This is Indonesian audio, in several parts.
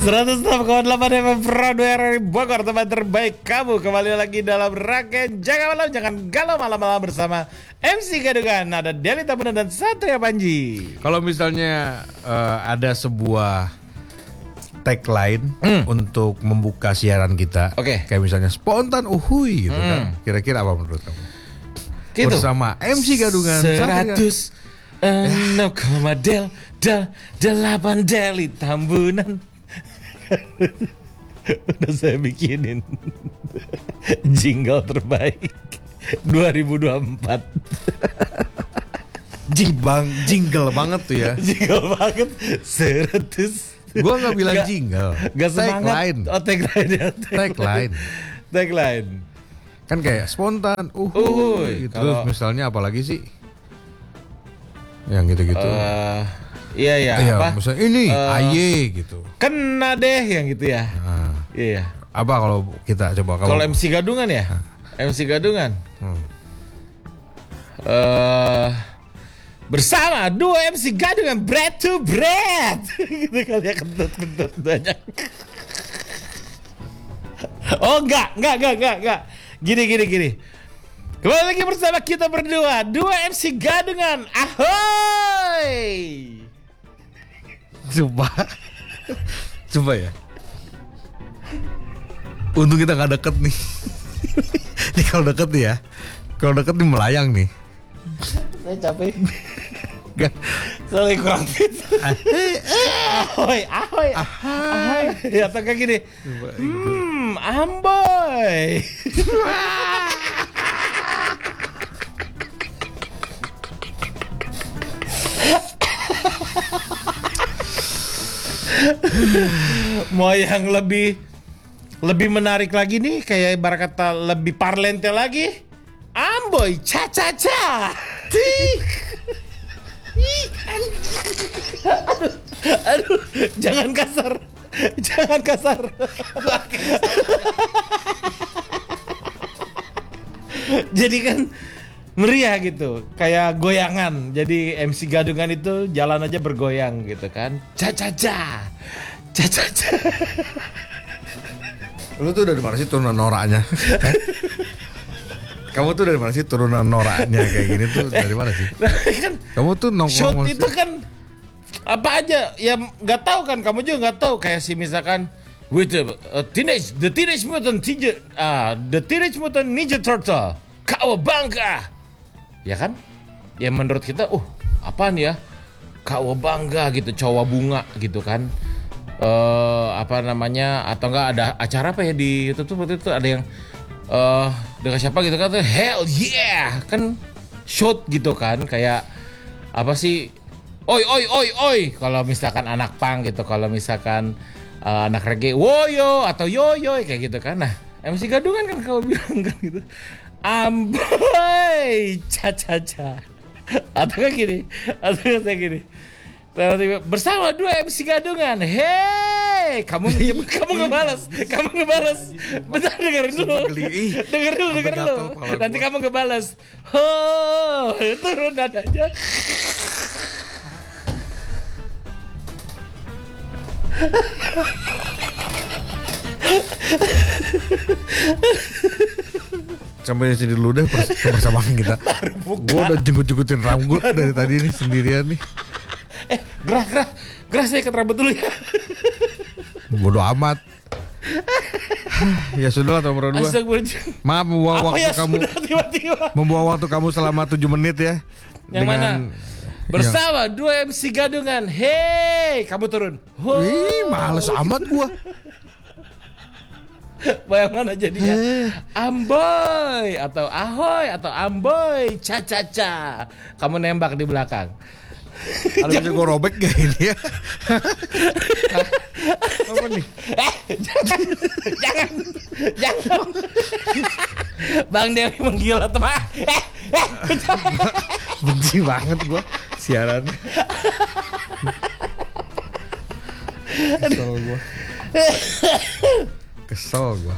106,8 FM Broadway RRI Bogor, tempat terbaik kamu. Kembali lagi dalam rangkaian Jangan Malam Jangan Galau malam-malam bersama MC Gadungan. Ada Deli Tabunan dan Satria Panji. Kalau misalnya ada sebuah tagline untuk membuka siaran kita, kayak misalnya spontan uhui gitu kan, kira-kira apa menurut kamu? Gitu. Bersama MC Gadungan 106,8 Deli Tambunan. Udah saya bikinin jingle terbaik 2024. Jingle banget tuh ya. Jingle banget 100. Gua nggak bilang jingle. Gak semangat. Tagline. Tagline. Kan kayak spontan gitu. Terus misalnya apalagi sih? Yang gitu-gitu. Iya, apa? Misalnya ini aye gitu. Kena deh yang gitu ya. Iya. Apa kalau kita coba kalau MC Gadungan ya? MC Gadungan. Bersama dua MC Gadungan bread to bread. Gitu kali ya, kentut banyak. Oh enggak. Gini. Kembali lagi bersama kita berdua, dua MC Gadungan. Ahoy! Coba ya. Untung kita gak deket nih. Ini kalau deket nih ya. Kalau deket nih melayang nih. Saya capek. Gak. Soalnya kurang fit. Ahoy. Ya atau kayak gini. Amboy. Mau yang lebih menarik lagi nih, kayak ibarat kata lebih parlente lagi. Amboy cha-cha-cha. Aduh, jangan kasar. Jadi kan meriah gitu, kayak goyangan. Jadi MC Gadungan itu jalan aja bergoyang gitu kan. Cha-cha-cha. Lu tuh dari mana sih turunan noraknya? Kamu tuh dari mana sih turunan noraknya kayak gini tuh dari mana sih? Kan kamu tuh shot itu kan apa aja ya, nggak tahu kan, kamu juga nggak tahu. Kayak si misalkan with the Teenage Mutant Ninja Turtle Kawabanga, ya kan? Ya menurut kita, apaan ya? Kawabanga gitu, cowok bunga gitu kan? Apa namanya? Atau enggak ada acara apa ya di YouTube tuh waktu itu ada yang dengan siapa gitu kan? Hell yeah, kan shot gitu kan? Kayak apa sih? Oi. Kalau misalkan anak punk gitu, kalau misalkan anak reggae, woyo atau yoyo kayak gitu kan? Nah, MC Gadungan kan kalau bilang kan gitu. Amboy, cha-cha-cha. Atau kayak gini. Bersama dua MC Gadungan. Hey, kamu ngebalas. Bentar, dengerin dulu. Nanti kamu ngebalas. Turun nadanya. Sampai sini dulu deh persamaan kita. Gue udah jenggut-jenggutin rambut dari tadi nih sendirian nih. Gerah saya ikat rambut dulu ya. Bodoh amat. Ya sudah lah nomor 2. Maaf membuang waktu kamu selama 7 menit ya. Yang mana? Bersama dua MC Gadungan. Hey, kamu turun. Males amat gua. Bayangan aja jadinya. Amboy atau ahoy atau amboy cha-cha-cha. Kamu nembak di belakang. Ada gue robek gak ini ya? Apa nih? Jangan. Bang Dewi menggila teman. Benci banget gue siaran. Kesel gue.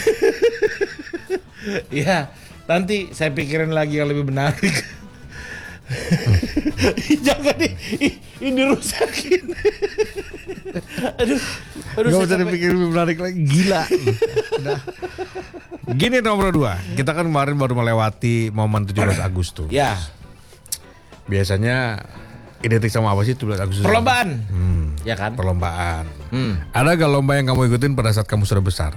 Ya, nanti saya pikirin lagi yang lebih menarik. Jangan ini rusakin. Aduh, gak usah dipikir lebih menarik lagi, gila. Udah. Gini nomor 2, kita kan kemarin baru melewati momen 17 Agustus. Ya. Biasanya identik sama apa sih 17 Agustus? Perlombaan. Ya kan? Perlombaan. Ada gak lomba yang kamu ikutin pada saat kamu sudah besar?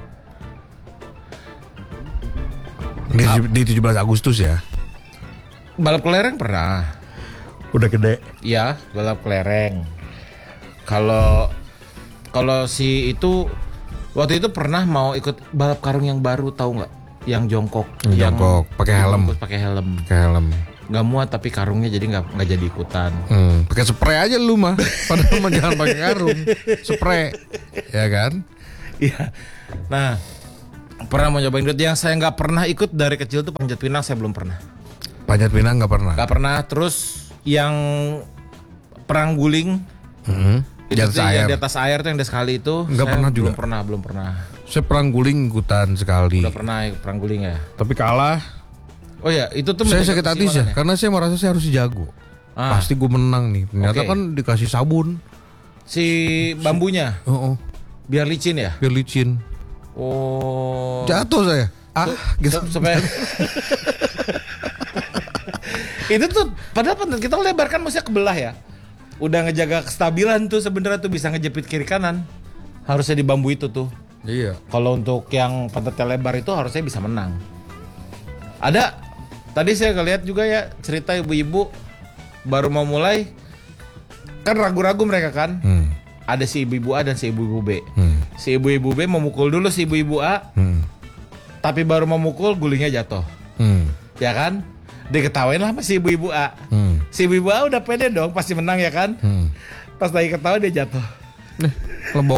Di 17 Agustus ya? Balap kelereng pernah. Udah gede? Iya, balap kelereng. Kalau si itu waktu itu pernah mau ikut balap karung yang baru, tahu nggak? Yang jongkok. Jongkok, pakai helm. Pakai helm. Pakai helm. Nggak muat tapi karungnya jadi nggak jadi ikutan. Pakai spray aja lu mah. Padahal mah jangan pakai karung. Spray, ya kan? Iya. Nah, pernah mau nyobain itu. Yang saya nggak pernah ikut dari kecil tuh panjat pinang, saya belum pernah. Panjat pinang nggak pernah. Nggak pernah. Terus yang perang guling. Di atas air. Di atas air tuh yang ada sekali itu. Nggak pernah juga. Belum pernah. Saya perang guling ikutan sekali. Udah pernah perang guling ya. Tapi kalah. Oh ya, itu tuh saya sakit hati sih, karena saya merasa saya harus jago. Pasti gue menang nih. Ternyata kan dikasih sabun. Si bambunya. Biar licin ya? Biar licin. Oh. Jatuh saya. Gitu. Sampai. Itu tuh padahal kita lebar kan maksudnya kebelah ya. Udah ngejaga kestabilan tuh sebenarnya tuh bisa ngejepit kiri kanan. Harusnya di bambu itu tuh. Iya. Kalau untuk yang pantatnya lebar itu harusnya bisa menang. Ada tadi saya ngeliat juga ya cerita ibu-ibu baru mau mulai kan ragu-ragu mereka kan. Ada si ibu-ibu A dan si ibu-ibu B. Si ibu-ibu B memukul dulu si ibu-ibu A. Tapi baru memukul gulingnya jatuh. Ya kan? Diketawain lah sama si ibu-ibu A. Si ibu-ibu A udah pede dong pasti menang ya kan. Pas lagi ketawa dia jatuh. Lebok.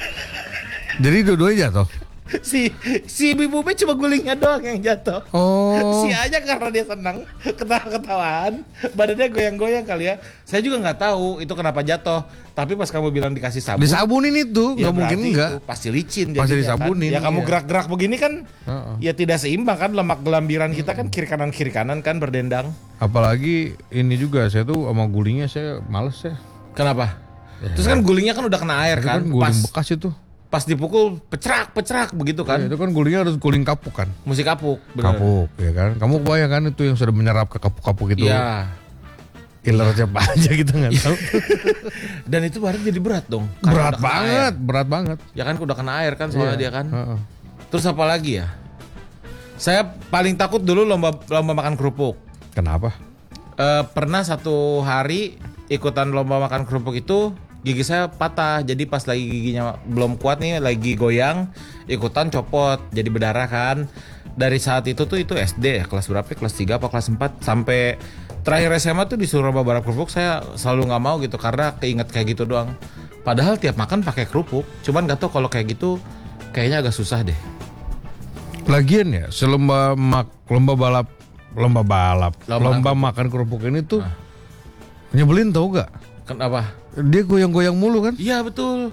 Jadi dua-duanya jatuh. Si ibu-ibu B cuma gulingnya doang yang jatuh. Si A aja karena dia senang ketawa-ketawaan, badannya goyang-goyang kali ya. Saya juga nggak tahu itu kenapa jatuh. Tapi pas kamu bilang dikasih sabun, disabunin itu nggak mungkin enggak. Pasti licin. Pasti disabunin. Kan? Ya kamu gerak-gerak begini kan, ya tidak seimbang kan, lemak gelambiran kita kan kiri kanan kan berdendang. Apalagi ini juga saya tuh sama gulingnya saya males ya. Kenapa? Terus kan gulingnya kan udah kena air kan. Guling bekas itu. Pas dipukul pecrak begitu kan. Itu kan gulingnya harus guling kapuk kan. Mesti kapuk. Bener. Kapuk ya kan. Kamu kebayang kan itu yang sudah menyerap ke kapuk-kapuk itu. Iya. Killer siapa aja kita nggak tahu. Dan itu baru jadi berat dong. Berat banget. Ya kan udah kena air kan soalnya dia kan. Terus apa lagi ya? Saya paling takut dulu lomba makan kerupuk. Kenapa? Pernah satu hari ikutan lomba makan kerupuk itu gigi saya patah, jadi pas lagi giginya belum kuat nih, lagi goyang, ikutan copot, jadi berdarah kan. Dari saat itu tuh itu SD ya, kelas berapa? Kelas 3 apa kelas 4 sampai terakhir SMA tuh disuruh balap kerupuk, saya selalu nggak mau gitu karena keinget kayak gitu doang. Padahal tiap makan pakai kerupuk, cuman nggak tahu kalau kayak gitu kayaknya agak susah deh. Lagian ya, lomba makan kerupuk ini tuh nyebelin tau gak? Kenapa? Dia goyang-goyang mulu kan? Iya betul.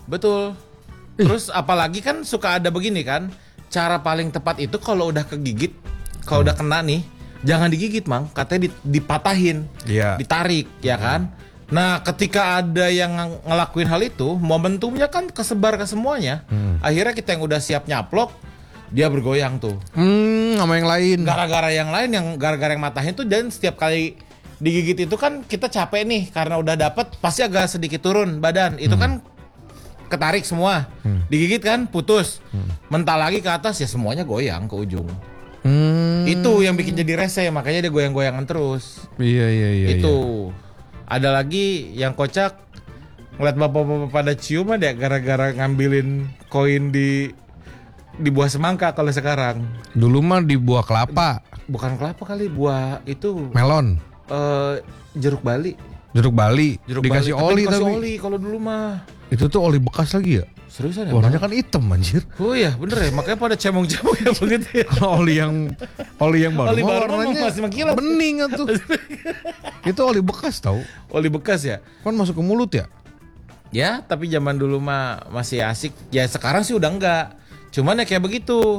Terus apalagi kan suka ada begini kan, cara paling tepat itu kalau udah kegigit, kalau udah kena nih, jangan digigit mang, katanya dipatahin, ditarik ya kan. Nah ketika ada yang ngelakuin hal itu, momentumnya kan kesebar ke semuanya. Akhirnya kita yang udah siap nyaplok, dia bergoyang tuh. Sama yang lain. Gara-gara yang matahin tuh, dan setiap kali digigit itu kan kita capek nih karena udah dapet, pasti agak sedikit turun badan. Itu kan ketarik semua. Digigit kan putus. Mental lagi ke atas ya semuanya goyang ke ujung. Itu yang bikin jadi rese, makanya dia goyang-goyangan terus. Iya. Itu. Ada lagi yang kocak, ngeliat bapak-bapak pada ciuman ya gara-gara ngambilin koin di buah semangka kalau sekarang. Dulu mah di buah kelapa. Bukan kelapa kali, buah itu. Melon. Jeruk Bali. Dikasih oli tapi. Oli kalau dulu mah. Itu tuh oli bekas lagi ya? Seriusan ya? Warnanya kan hitam anjir. Oh iya bener ya, makanya pada cemong-cemong ya begitu ya. oli yang baru. Oli baru warnanya masih mengkilat. Bening tuh. Itu oli bekas tau. Oli bekas ya? Kan masuk ke mulut ya? Ya, tapi zaman dulu mah masih asik. Ya sekarang sih udah enggak. Cuman ya kayak begitu.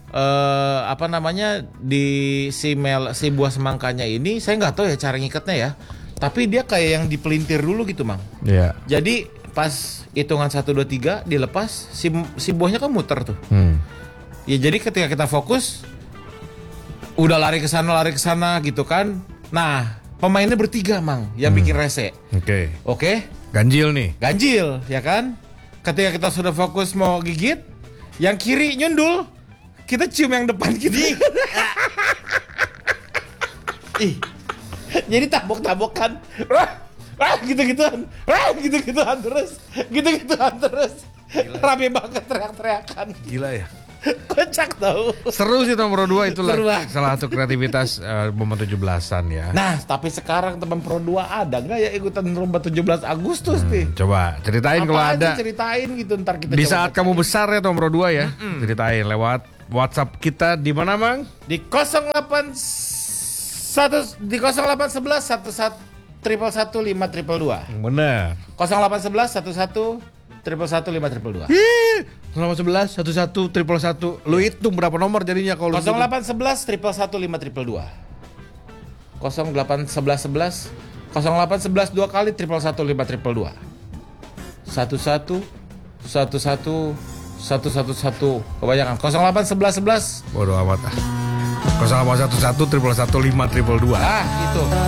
Di si buah semangkanya ini saya nggak tahu ya cara ngikatnya ya, tapi dia kayak yang dipelintir dulu gitu mang. Iya. Jadi pas hitungan 1 2 3 dilepas si buahnya kan muter tuh. Ya jadi ketika kita fokus udah lari ke sana gitu kan. Nah, pemainnya bertiga Mang yang bikin rese. Oke. Ganjil nih. Ganjil ya kan? Ketika kita sudah fokus mau gigit, yang kiri nyundul, kita cium yang depan kita. Jadi tabok-tabokan. Gitu-gituan terus. Rame banget teriak-teriakan. Gila ya. Kocak tau. Seru sih nomor 2 itulah salah satu kreativitas momen 17-an ya. Nah, tapi sekarang teman Pro 2 ada nggak ya ikutan lomba 17 Agustus nih? Coba ceritain kalau ada. Ceritain gitu ntar kita. Di saat kamu besar ya nomor 2 ya. Ceritain lewat WhatsApp kita di mana Mang? Di 0811 11 522. Bener. 0811 11 522. 0811 11 111. Lu hitung berapa nomor jadinya kalau 0811 11 522. 0811 0811 2 kali 111 522. 11 kebanyakan. 0811 bodoh amat. 0811 11 111 522. Ah, gitu.